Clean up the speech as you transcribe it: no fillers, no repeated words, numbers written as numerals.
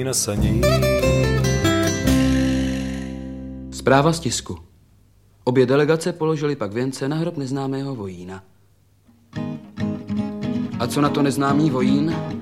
na saní. Zpráva z tisku. Obě delegace položily pak věnce na hrob neznámého vojína. A co na to neznámý vojín?